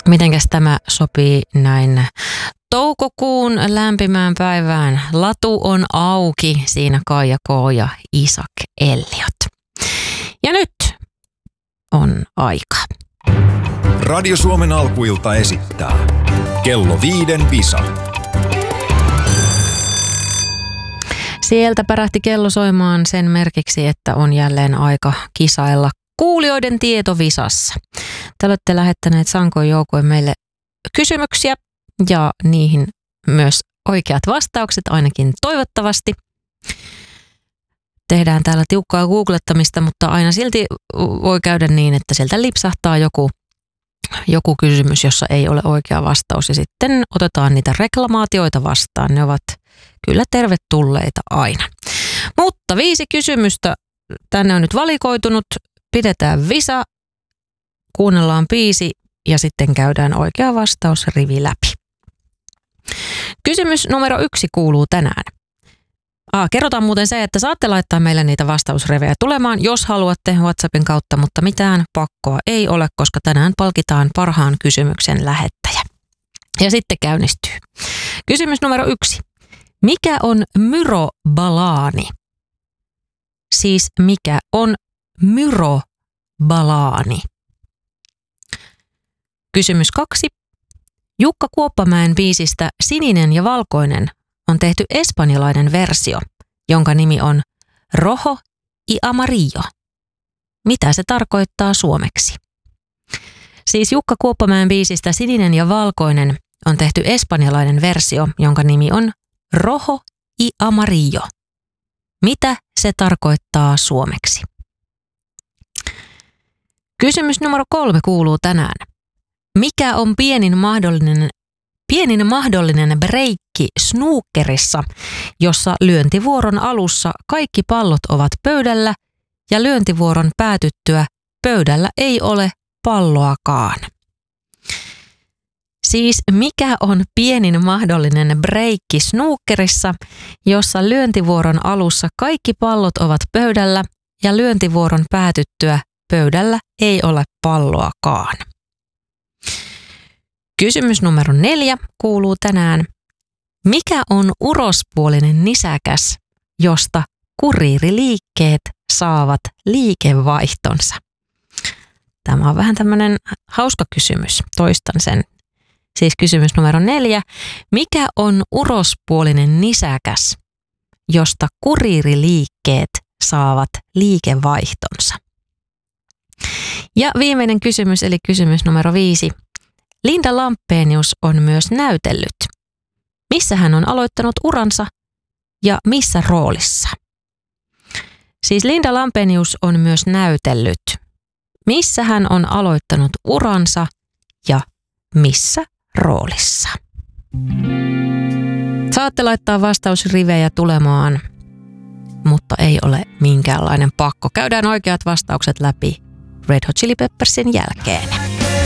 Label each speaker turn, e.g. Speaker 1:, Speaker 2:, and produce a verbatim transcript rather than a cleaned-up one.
Speaker 1: Mitenkäs tämä sopii näin toukokuun lämpimään päivään? Latu on auki, siinä Kaija K. ja Isak Elliot. Ja nyt on aika.
Speaker 2: Radio Suomen alkuilta esittää Kello viiden visa.
Speaker 1: Sieltä pärähti kello soimaan sen merkiksi, että on jälleen aika kisailla kuulijoiden tietovisassa. Te olette lähettäneet sankoin joukoin meille kysymyksiä ja niihin myös oikeat vastaukset, ainakin toivottavasti. Tehdään täällä tiukkaa googlettamista, mutta aina silti voi käydä niin, että sieltä lipsahtaa joku, joku kysymys, jossa ei ole oikea vastaus. Ja sitten otetaan niitä reklamaatioita vastaan. Ne ovat kyllä tervetulleita aina. Mutta viisi kysymystä tänne on nyt valikoitunut. Pidetään visa, kuunnellaan biisi ja sitten käydään oikea vastaus rivi läpi. Kysymys numero yksi kuuluu tänään. Ah, kerrotaan muuten se, että saatte laittaa meille niitä vastausrevejä tulemaan, jos haluatte WhatsAppin kautta, mutta mitään pakkoa ei ole, koska tänään palkitaan parhaan kysymyksen lähettäjä. Ja sitten käynnistyy. Kysymys numero yksi. Mikä on myrobalaani? Siis mikä on myrobalaani? Kysymys kaksi. Jukka Kuoppamäen biisistä Sininen ja valkoinen on tehty espanjalainen versio, jonka nimi on Rojo y Amarillo. Mitä se tarkoittaa suomeksi? Siis Jukka Kuoppamäen biisistä Sininen ja valkoinen on tehty espanjalainen versio, jonka nimi on Rojo y Amarillo. Mitä se tarkoittaa suomeksi? Kysymys numero kolme kuuluu tänään. Mikä on pienin mahdollinen, pienin mahdollinen breikki snookerissa, jossa lyöntivuoron alussa kaikki pallot ovat pöydällä ja lyöntivuoron päätyttyä pöydällä ei ole palloakaan? Siis mikä on pienin mahdollinen breikki snookerissa, jossa lyöntivuoron alussa kaikki pallot ovat pöydällä ja lyöntivuoron päätyttyä pöydällä ei ole palloakaan? Kysymys numero neljä kuuluu tänään. Mikä on urospuolinen nisäkäs, josta kuriiriliikkeet saavat liikevaihtonsa? Tämä on vähän tämmöinen hauska kysymys. Toistan sen. Siis kysymys numero neljä. Mikä on urospuolinen nisäkäs, josta kuriiriliikkeet saavat liikevaihtonsa? Ja viimeinen kysymys, eli kysymys numero viisi. Linda Lampenius on myös näytellyt. Missä hän on aloittanut uransa ja missä roolissa? Siis Linda Lampenius on myös näytellyt. Missä hän on aloittanut uransa ja missä roolissa? Saatte laittaa vastausrivejä tulemaan, mutta ei ole minkäänlainen pakko. Käydään oikeat vastaukset läpi Red Hot Chili Peppersin jälkeen.